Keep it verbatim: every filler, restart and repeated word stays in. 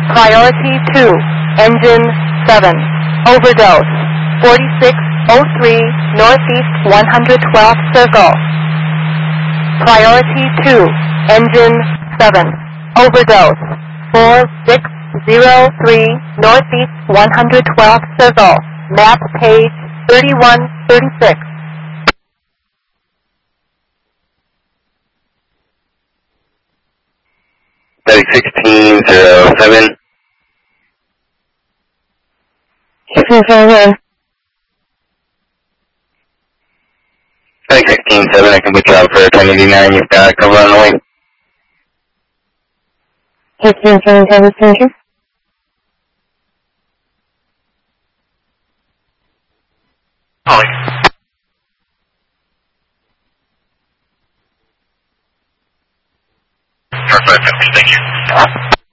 Priority two, engine seven, overdose, forty-six oh three, northeast one hundred twelfth circle. Priority two, engine seven, overdose, four six zero three, northeast one hundred twelfth circle, map page thirty-one thirty-six. sixteen zero seven. sixteen zero seven. sixteen seven, I can put you out for ten eighty-nine. You've got cover on the way. sixteen seven seven, thank you. Calling. Star five fifty, thank you.